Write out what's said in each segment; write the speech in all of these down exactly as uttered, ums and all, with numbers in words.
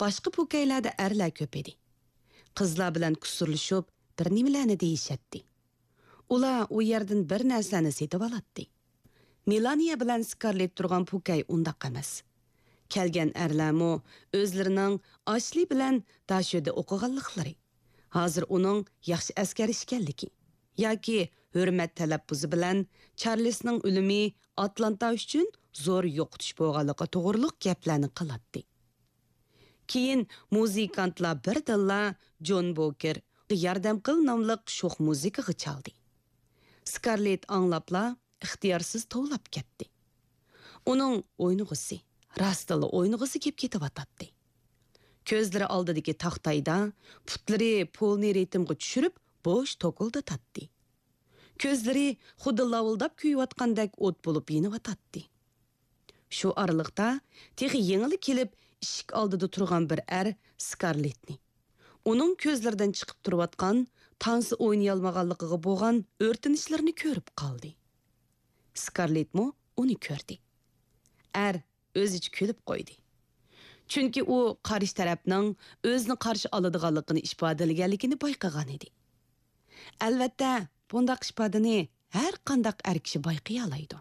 Boshqa pukaylarda erlar ko'p edi. Qizlar bilan kusurlashib, bir nimalarni deyishatdi. Ular u yerdan bir narsani setib oladi. Melania bilan Scarlett turgan pukay undaq emas. Kelgan erlarmo o'zlarining Ashli bilan dashoda o'qiganliklari. Hozir uning yaxshi askar ekanligi yoki hurmat talabbuzi bilan Charlesning o'limi Atlanta uchun zo'r yo'qotish bo'lganligi to'g'riliq gaplarni qiladi. Keyin muzikantlar birdilla John Boker yordam qil nomli sho'x muzikaga chaldi. Scarlett anglabla ixtiyorsiz tovlab ketdi. Uning o'ynug'isi, rastli o'ynug'isi kelib ketavatadi. Ko'zlari oldidagi taxtayda putlari polni ritmga tushirib, bo'sh to'qildi tatdi. Ko'zlari xuddi lavildab kuyayotgandek o't bo'lib yenivatadi. Shu oraliqda texi yengili kelib, eshik oldida turgan bir er Scarlettni. Uning ko'zlaridan chiqib turayotgan, tansi o'ynay olmaganligiga bo'lgan o'rtinishlarini ko'rib qoldi. Scarlettmo uni ko'rdi. Er o'zicha kulib qo'ydi. Chunki u qarish tarafning o'zini qarshi oladiganligini ifodalaganligini bayqagan edi. Albatta, bundaq ifodani har qanday er kishi bayqay oladi.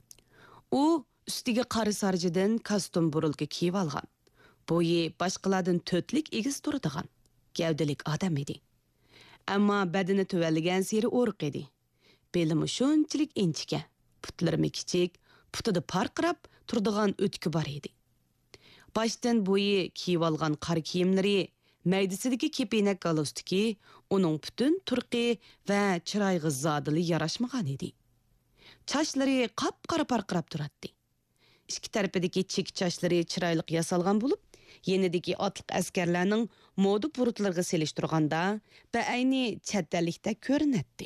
U ustiga qari sarjidan kostyum burulka kiyib olgan. Bo'yi boshqalardan to'tlik egiz turadigan gavdalik odam edi. Ammo badani tuvalligan seri o'riq edi. Belimi shunchalik inchika, putlarimi kichik, putida parqirab turadigan o'tki bor edi. Boshdan bo'yi kiyib olgan qar kiyimlari, maydasidagi kepenak galostiki, uning butun turqi va chiroyga zodili yarashmagan edi. Chochlari qop-qora parqirab turadi. Ikki tarafidagi chek chochlari chiroyli yasalgan bo'lib, yenidagi otliq askarlarning moda burutlarga selishtirganda ba'ayni chatdalikda ko'rinadi.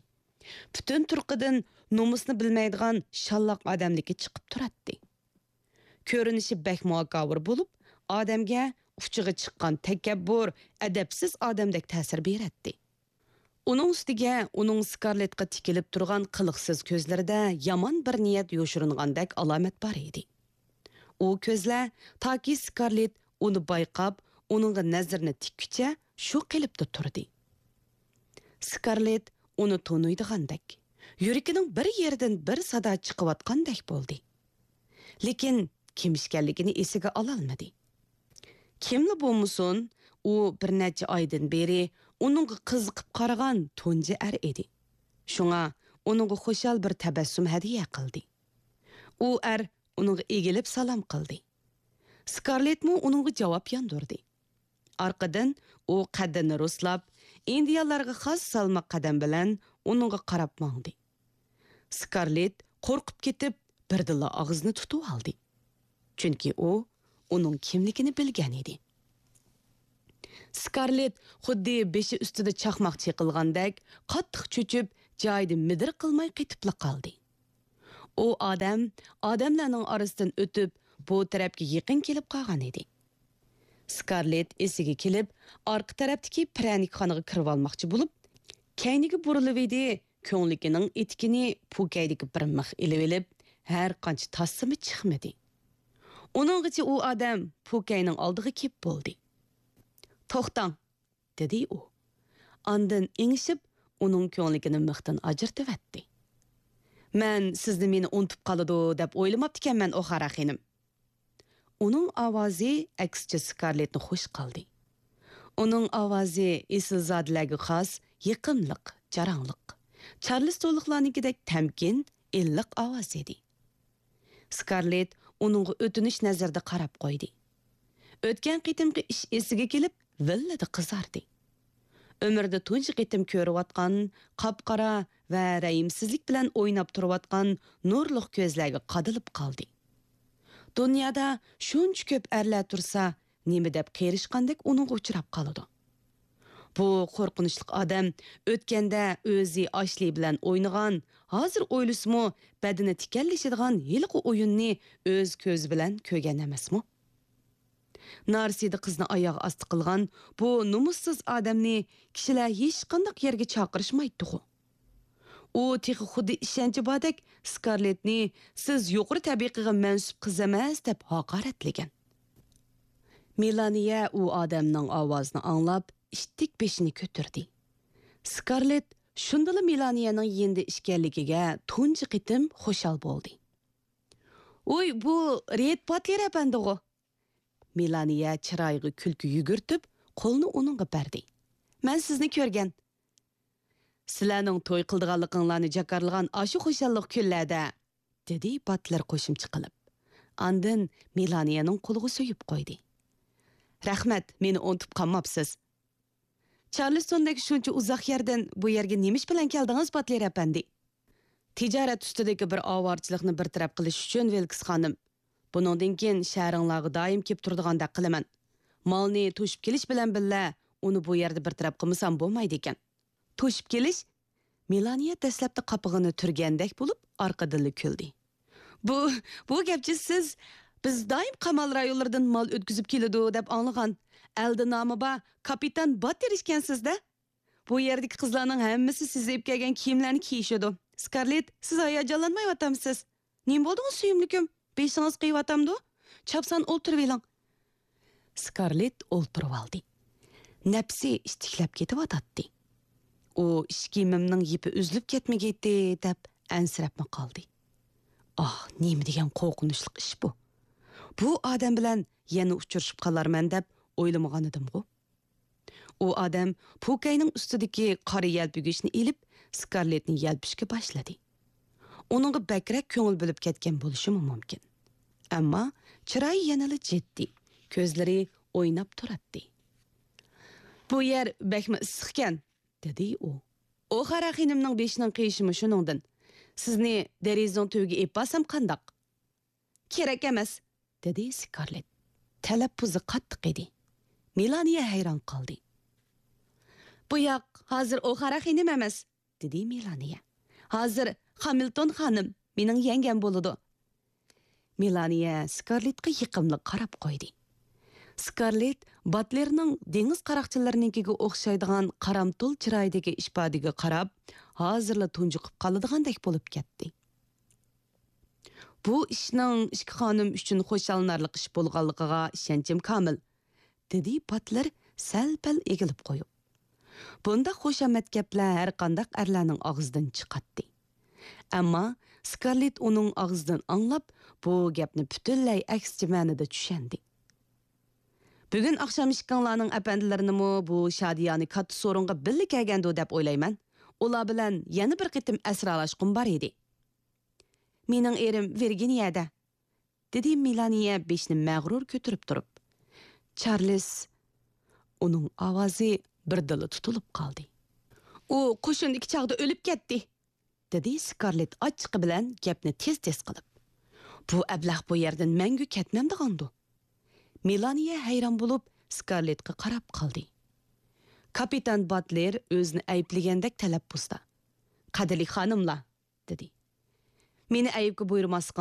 Butun turqidan nomusni bilmaydigan shalloq odamligi chiqib turadi. Ko'rinishi bak muakavir bo'lib, odamga uchiga chiqqan takabbur, adabsiz odamdek ta'sir beradi. Uning ustiga uning Scarlettga tikilib turgan qiliqsiz ko'zlarida yomon bir niyat yo'shiringandek alomat bor edi. U ko'zlar toki Scarlett uni bayqab, uningga nazarni tikkicha shu qilibda turdi. Scarlett uni tonuydigandek, yuragining bir yerdan bir sado chiqayotgandek bo'ldi. Lekin kim ishkanligini esiga ola olmadi. Kimli bo'lmasin, u bir necha oydan beri uningga qiziqib qaragan tunji er edi. Shunga uningga xo'shal bir tabassum hadiya qildi. U er uningga egilib salom qildi. Scarlettmo uningga javob yondirdi. Orqadan u qaddini ruslab, indiyalarga xos salmoq qadam bilan uningga qarab mangdi. Scarlett qo'rqib ketib, birdilla og'izni tutib oldi. Chunki u uning kimligini bilgan edi. Scarlett xuddi beshi ustida chaqmoq chaqilgandek qattiq cho'chib, joyida midir qilmay qetibla qoldi. U odam odamlarning orasidan o'tib, bu tarafga yaqin kelib qolgan edi. Scarlett esiga kelib, orqa tarafdagi pranikxonaga kirib olmoqchi bo'lib, kayniga burilib edi, ko'ngligining etikini pukaydagi bir mix ilib olib, har qancha tassimi chiqmadi. Uninggacha u odam pukayning oldiga kelib bo'ldi. "To'xtang", dedi u. Ondan ingishib, uning ko'ngligini mixdan ajirtib etdi. "Men sizni meni unutib qoladi deb o'ylamabdikanman, o'xara xonim." Uning ovozi aksicha Scarlettni xush qildi. Uning ovozi esilzodlarga xos, yiqimliq, jarangliq. Charles to'liqlarnikidek tamkin, illiq ovoz edi. Scarlett uningga o'tinish nazarda qarab qo'ydi. O'tgan qitimqi ish esiga kelib, villada qizardi. Ömrida tunji qitim ko'rayotgan, qop-qora va rayimsizlik bilan o'ynab turayotgan nurliq ko'zlarga qadilib qoldi. Dunyoda shuncha ko'p erlar tursa, nima deb qerishgandek uningga uchrab qoladi. Bu qo'rqinchli odam o'tganda o'zi Ashli bilan o'ynagan, hozir o'ylisimi badini tikallashadigan yilqi o'yinni o'z ko'z bilan ko'rgan emasmi? Narsida qizni oyoq osti qilgan bu numussiz odamni kishilar hech qanday yerga chaqirishmaydi. U texi xuddi ishonchi bodek Scarlettni siz yuqori tabiqiga mansub qiz emas deb haqoratlagan. Melaniya u odamning ovozini anglab, ishtik beshini ko'tardi. Scarlett shundala Melaniyaning yendi ishganligiga tunji qitim xushal bo'ldi. "Oy, bu Red Butler apandig'i." Melaniya chiroyiga kulki yugurtib, qo'lni uningga berdi. "Men sizni ko'rgan. Sizlarning to'y qildiganligingizni jakarlagan ashu xushallik kunlarda", dedi Butler qo'shimcha qilib. Andin Melaniyaning qo'liga so'yib qo'ydi. "Rahmat, meni unutib qolmabsiz. Charlestondagi shuncha uzoq yerdan bu yerga nemish bilan keldingiz, Butler apandi? Tijorat ustidagi bir ovorchilikni bartaraf qilish uchun, Wilkes xonim. Buningdan keyin shahringlarga doim kelib turdigandek qilaman. Molni to'shib kelish bilan billa uni bu yerda bartaraf qilmasam bo'lmaydi ekan." To'shib kelish? Melaniya dastlabda qapig'ini turgandek bo'lib, orqadan kuldi. "Bu, bu gapchi siz biz doim qamal rayonlaridan mol o'tkazib keladi deb anglagan. Aldi nomi ba kapitan Butler ekansiz-da. Bu yerdagi qizlarning hammasi siz ep kelgan kiyimlarni kiyishadi. Scarlett, siz hayajonlanmayapsizmi? Nim bo'ldingiz suyimlikim? Beshingiz qiyatamdi? Chapsan o'ltirib eling." Scarlett o'ltirib oldi. Nafsi istiklab ketib u ish kiyimimning yipi uzilib ketmagaydi deb ansirabmi qoldi. "Ah, nima degan qo'rqinchli ish bu. Bu odam bilan yana uchrashib qolarman deb o'ylamagan edim-ku." U odam Pukayning ustidagi qora yalpigishni ilib, Scarlettni yalpishga boshladi. Uningga bakrak ko'ngil bo'lib ketgan bo'lishi mumkin. Ammo chiroyi yanali jiddiy, ko'zlari o'ynab turadi. "Bu yer bakma issiqkan", dedi u. "O qara xonimning beshining qiyishimi shuningdan. Sizni derizon tuviga ep basam qandaq?" "Kerak emas", dedi Scarlett. Talaffuzi qattiq edi. Melaniya hayron qoldi. "Bu yoq hozir o qara xonim emas", dedi Melaniya. "Hozir Hamilton xonim, mening yangam bo'ladi." Melaniya Scarlettga yiqimli qarab qo'ydi. Scarlett Butlerning dengiz qaroqchilarininkiga o'xshaydigan qaramtul chiroydagi ishbodiga qarab, hozirla tunjiqib qoladigandek bo'lib ketdi. "Bu ishning ikki xonim uchun xo'shalnarlik ish bo'lganligiga ishonchim komil", dedi Butler sal-pal egilib qo'yib. Bunda xushomat gaplar har qanday erlarning og'zidan chiqadi. Ammo Scarlett uning og'zidan anglab, bu gapni butunlay aksicha ma'noda tushundi. "Bugun oqshom ishqinglarning apandilarini bu shodiyani katta so'ringa birga kelgandi deb o'ylayman. Ular bilan yana bir qitim asralashqim bor edi." "Mening erim Virginiyada", dedi Melaniya beshni mag'rur ko'tarib turib. Charles, uning ovozi birdala tutilib qoldi. "U qo'shindagi chaqda o'lib ketdi", dedi Scarlett ochiqi bilan gapni tez-tez qilib. "Bu ablah bu yerdan mangu ketmam degandu." Melaniya hayron bo'lib Scarlettga qarab qoldi. Kapitan Butler o'zini ayblagandek talaffuzda: "Qadrli xonimlar", dedi. "Meni aybga buyurmaslik